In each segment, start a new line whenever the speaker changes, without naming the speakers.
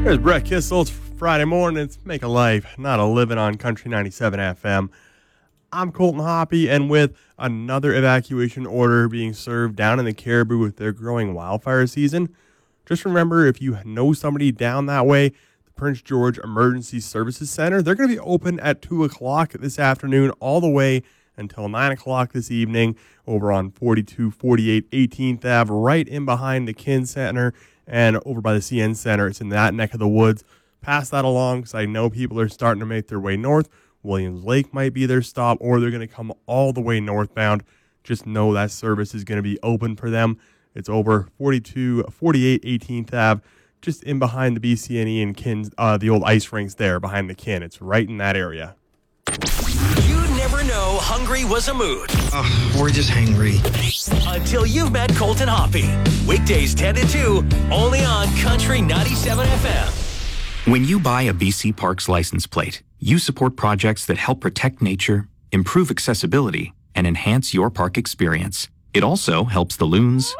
There's Brett Kissel. It's Friday morning. It's Make a Life, Not a Living on Country 97 FM. I'm Colton Hoppy, and with another evacuation order being served down in the Caribou with their growing wildfire season, just remember, if you know somebody down that way, the Prince George Emergency Services Center, they're going to be open at 2 o'clock this afternoon all the way until 9 o'clock this evening over on 4248 18th Ave, right in behind the Kin Center and over by the CN Center. It's in that neck of the woods. Pass that along because I know people are starting to make their way north. Williams Lake might be their stop, or they're going to come all the way northbound. Just know that service is going to be open for them. It's over 4248 18th Ave, just in behind the BCNE and Kin, the old ice rinks there behind the Kin. It's right in that area.
You'd never know hungry was a mood.
We're just hangry.
Until you've met Colton Hoppy. Weekdays 10 to 2, only on Country 97 FM.
When you buy a BC Parks license plate, you support projects that help protect nature, improve accessibility, and enhance your park experience. It also helps the loons,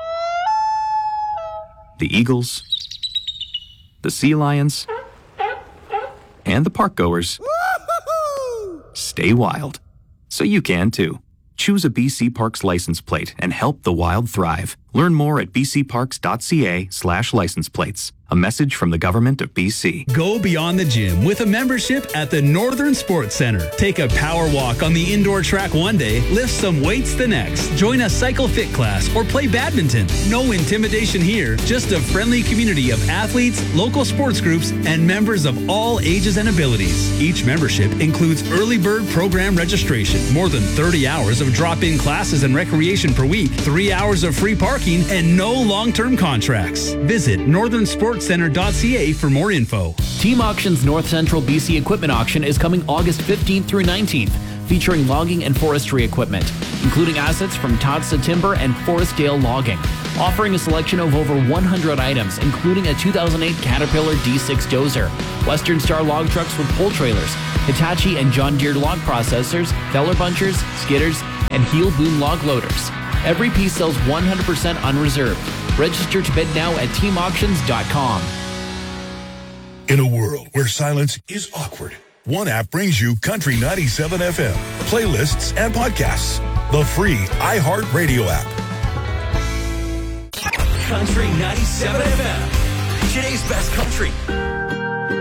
the eagles, the sea lions, and the park goers stay wild. So you can too. Choose a BC Parks license plate and help the wild thrive. Learn more at bcparks.ca/license plates. A message from the Government of BC.
Go beyond the gym with a membership at the Northern Sports Center. Take a power walk on the indoor track one day, lift some weights the next. Join a cycle fit class or play badminton. No intimidation here, just a friendly community of athletes, local sports groups, and members of all ages and abilities. Each membership includes early bird program registration, more than 30 hours of drop-in classes and recreation per week, 3 hours of free parking, and no long-term contracts. Visit northernsportscenter.ca for more info.
Team Auction's North Central BC Equipment Auction is coming August 15th through 19th, featuring logging and forestry equipment, including assets from Totsa Timber and Forestdale Logging, offering a selection of over 100 items, including a 2008 Caterpillar D6 dozer, Western Star log trucks with pull trailers, Hitachi and John Deere log processors, feller bunchers, skidders, and heel boom log loaders. Every piece sells 100% unreserved. Register to bid now at teamauctions.com.
In a world where silence is awkward, one app brings you Country 97 FM, playlists and podcasts. The free iHeartRadio app.
Country 97 FM. Today's best country.